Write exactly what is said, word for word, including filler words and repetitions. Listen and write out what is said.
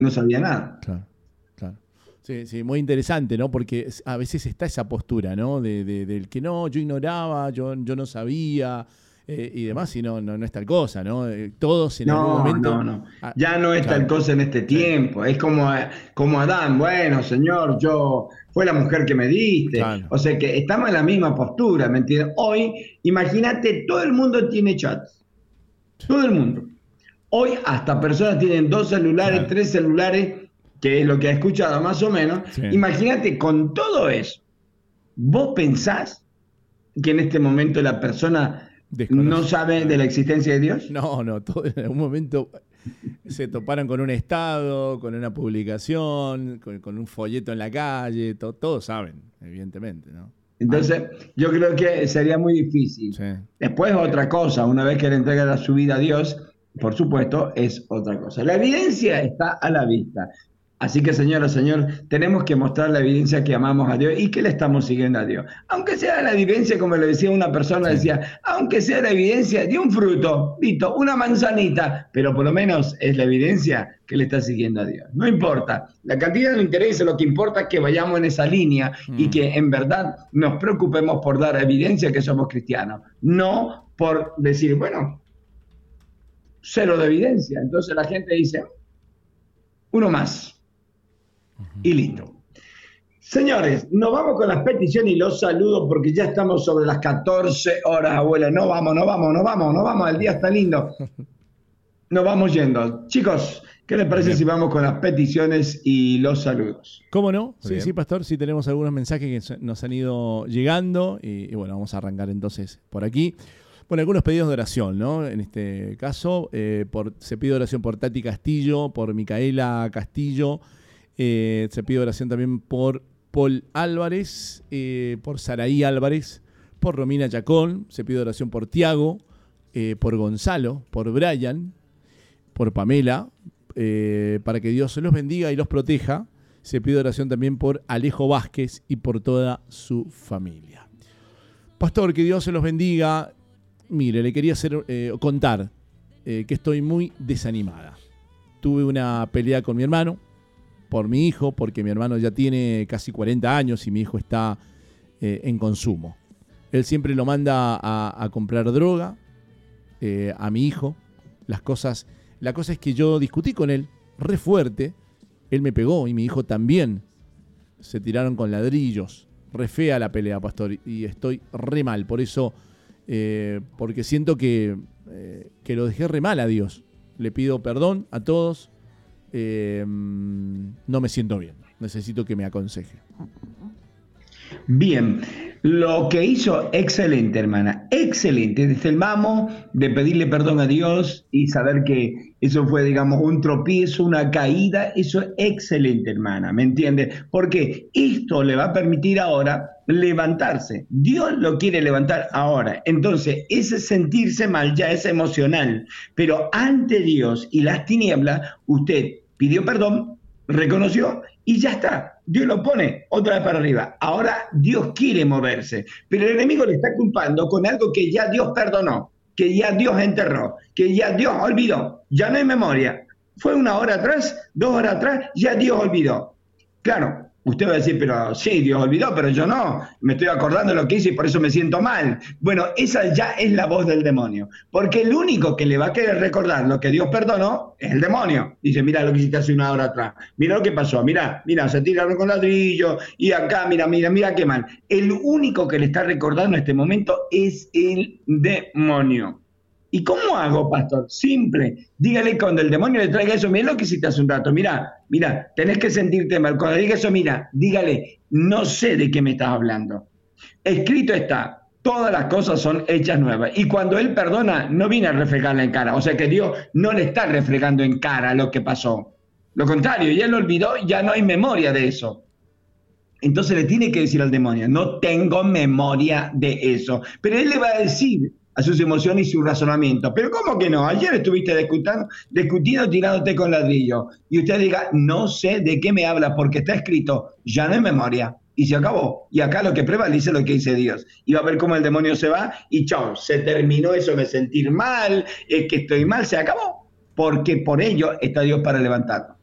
no sabía nada. Claro, claro. Sí, sí, muy interesante, ¿no? Porque a veces está esa postura, ¿no? De, de, del que no, yo ignoraba, yo, yo no sabía eh, y demás, y no, no, no es tal cosa, ¿no? Eh, todos en algún No, momento... no, no. Ah, Ya no es tal claro, cosa en este sí, tiempo. Es como, como Adán, bueno, Señor, yo fue la mujer que me diste. claro, O sea que estamos en la misma postura, ¿me entiendes? Hoy, imagínate, todo el mundo tiene chats. Todo el mundo. Hoy hasta personas tienen dos celulares, claro, tres celulares, que es lo que ha escuchado más o menos. sí. Imagínate con todo eso. ¿Vos pensás que en este momento la persona no Desconoce. sabe de la Ah. existencia de Dios? No, no, todo, en algún momento se toparon con un estado, con una publicación, con, con un folleto en la calle, to- todos saben, evidentemente, ¿no? Algo. Entonces, yo creo que sería muy difícil. Sí. Después, otra cosa, una vez que le entrega su vida a Dios, por supuesto, es otra cosa. La evidencia está a la vista. Así que, señora, señor, tenemos que mostrar la evidencia que amamos a Dios y que le estamos siguiendo a Dios. Aunque sea la evidencia, como le decía una persona, Sí. decía, aunque sea la evidencia de un fruto, listo, una manzanita, pero por lo menos es la evidencia que le está siguiendo a Dios. No importa, la cantidad no interesa, lo que importa es que vayamos en esa línea y Mm. que en verdad nos preocupemos por dar evidencia que somos cristianos, no por decir, bueno, cero de evidencia. Entonces la gente dice, uno más. Y listo. Señores, nos vamos con las peticiones y los saludos porque ya estamos sobre las catorce horas, abuela. No vamos, no vamos, no vamos, no vamos. El día está lindo. Nos vamos yendo. Chicos, ¿qué les parece Bien. si vamos con las peticiones y los saludos? ¿Cómo no? Sí, Bien. sí, pastor, sí tenemos algunos mensajes que se- nos han ido llegando y, y bueno, vamos a arrancar entonces por aquí. Bueno, algunos pedidos de oración, ¿no? En este caso, eh, por, se pide oración por Tati Castillo, por Micaela Castillo, eh, se pide oración también por Paul Álvarez, eh, por Saraí Álvarez, por Romina Chacón, se pide oración por Tiago, eh, por Gonzalo, por Brian, por Pamela, eh, para que Dios los bendiga y los proteja. Se pide oración también por Alejo Vázquez y por toda su familia. Pastor, que Dios se los bendiga. Mire, le quería hacer, eh, contar eh, que estoy muy desanimada. Tuve una pelea con mi hermano, por mi hijo, porque mi hermano ya tiene casi cuarenta años y mi hijo está eh, en consumo. Él siempre lo manda a, a comprar droga eh, a mi hijo. Las cosas, la cosa es que yo discutí con él re fuerte. Él me pegó y mi hijo también. Se tiraron con ladrillos. Re fea la pelea, pastor, y estoy re mal. Por eso, eh, porque siento que, eh, que lo dejé re mal a Dios. Le pido perdón a todos. Eh, no me siento bien. Necesito que me aconseje. Bien, lo que hizo, excelente, hermana, excelente. Desde el vamos de pedirle perdón a Dios y saber que eso fue, digamos, un tropiezo, una caída, eso es excelente, hermana, ¿me entiende? Porque esto le va a permitir ahora levantarse. Dios lo quiere levantar ahora. Entonces, ese sentirse mal ya es emocional, pero ante Dios y las tinieblas, usted pidió perdón, reconoció y ya está. Dios lo pone otra vez para arriba. Ahora Dios quiere moverse, pero el enemigo le está culpando con algo que ya Dios perdonó, que ya Dios enterró, que ya Dios olvidó. Ya no hay memoria. Fue una hora atrás, dos horas atrás, ya Dios olvidó. Claro, usted va a decir, pero sí, Dios olvidó, pero yo no. Me estoy acordando de lo que hice y por eso me siento mal. Bueno, esa ya es la voz del demonio. Porque el único que le va a querer recordar lo que Dios perdonó es el demonio. Dice, mira lo que hiciste hace una hora atrás. Mira lo que pasó. Mira, mira, se tiraron con ladrillo. Y acá, mira, mira, mira qué mal. El único que le está recordando en este momento es el demonio. ¿Y cómo hago, pastor? Simple. Dígale cuando el demonio le traiga eso, mira lo que hiciste hace un rato, mira, mira, tenés que sentirte mal. Cuando diga eso, mira, dígale, no sé de qué me estás hablando. Escrito está, todas las cosas son hechas nuevas. Y cuando Él perdona, no viene a reflejarle en cara. O sea que Dios no le está reflejando en cara lo que pasó. Lo contrario, ya lo olvidó, ya no hay memoria de eso. Entonces le tiene que decir al demonio, no tengo memoria de eso. Pero Él le va a decir a sus emociones y su razonamiento. Pero ¿cómo que no? Ayer estuviste discutiendo, discutiendo tirándote con ladrillo. Y usted diga, no sé de qué me habla, porque está escrito, ya no hay memoria. Y se acabó. Y acá lo que prevalece es lo que dice Dios. Y va a ver cómo el demonio se va y chao, se terminó eso de sentir mal, es que estoy mal, se acabó. Porque por ello está Dios para levantarnos.